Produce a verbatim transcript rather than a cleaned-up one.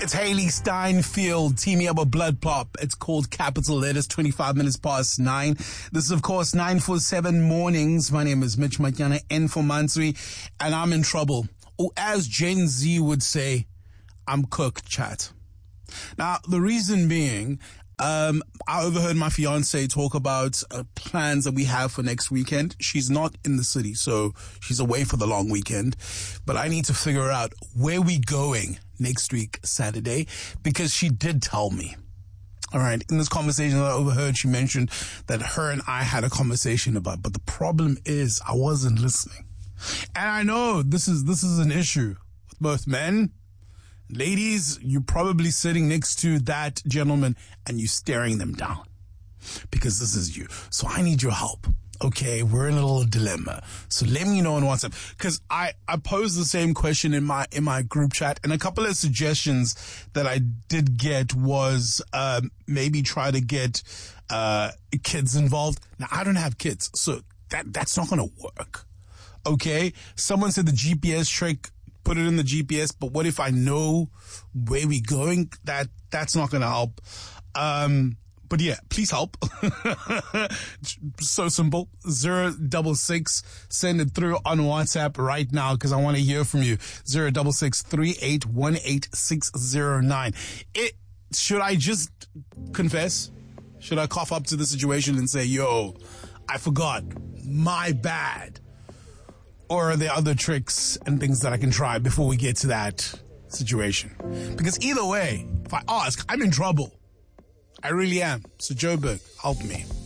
It's Haley Steinfeld teaming up with Blood Pop. It's called Capital Letters, twenty-five minutes past nine. This is, of course, nine forty-seven mornings. My name is Mitch Matyana, N for Mansui, and I'm in trouble. Or as Gen Z would say, I'm cooked, chat. Now, the reason being, um, I overheard my fiance talk about uh, plans that we have for next weekend. She's not in the city, so she's away for the long weekend. But I need to figure out where we going next week, Saturday, because she did tell me. All right. In this conversation that I overheard, she mentioned that her and I had a conversation about, but the problem is I wasn't listening. And I know this is, this is an issue with both men. Ladies, you're probably sitting next to that gentleman and you're staring them down because this is you. So I need your help. Okay, we're in a little dilemma. So let me know on WhatsApp. Because I, I posed the same question in my in my group chat, and a couple of suggestions that I did get was um, maybe try to get uh, kids involved. Now, I don't have kids, so that that's not going to work. Okay? Someone said the G P S trick, put it in the G P S, but what if I know where we're going? That That's not going to help. Um... But yeah, please help. So simple. Zero double six. Send it through on WhatsApp right now because I want to hear from you. Zero double six three eight one eight six zero nine. It should I just confess? Should I cough up to the situation and say, "Yo, I forgot. My bad"? Or are there other tricks and things that I can try before we get to that situation? Because either way, if I ask, I'm in trouble. I really am. So Joburg, help me.